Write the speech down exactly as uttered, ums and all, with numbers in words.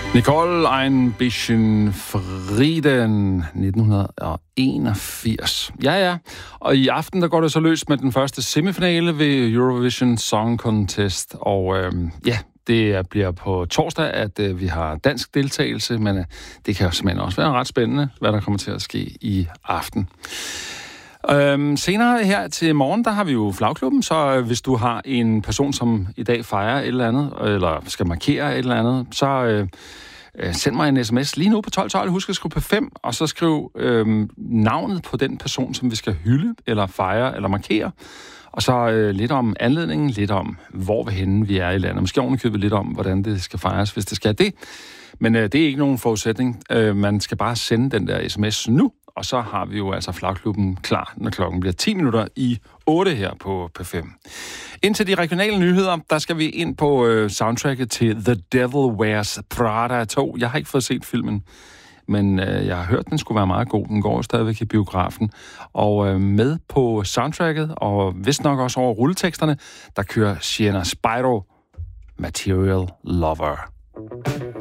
Nicole ein bisschen Frieden, nitten enogfirs. Ja, ja. Og i aften, der går det så løs med den første semifinale ved Eurovision Song Contest. Og øhm, ja, det bliver på torsdag, at øh, vi har dansk deltagelse, men øh, det kan jo simpelthen også være ret spændende, hvad der kommer til at ske i aften. Øhm, senere her til morgen, der har vi jo Flagklubben, så øh, hvis du har en person, som i dag fejrer et eller andet, eller skal markere et eller andet, så øh, øh, send mig en sms lige nu på tolv tolv. Husk at skrive på fem, og så skriv øh, navnet på den person, som vi skal hylde, eller fejre, eller markere. Og så øh, lidt om anledningen, lidt om, hvor vi henne vi er i landet. Måske ovenikøbet lidt om, hvordan det skal fejres, hvis det skal det. Men øh, det er ikke nogen forudsætning. Øh, man skal bare sende den der sms nu, og så har vi jo altså Flagklubben klar, når klokken bliver ti minutter i otte her på P fem. Indtil de regionale nyheder, der skal vi ind på øh, soundtracket til The Devil Wears Prada to. Jeg har ikke fået set filmen, men øh, jeg har hørt, den skulle være meget god. Den går stadigvæk i biografen. Og øh, med på soundtracket, og vist nok også over rulleteksterne, der kører Sienna Spyro, Material Lover.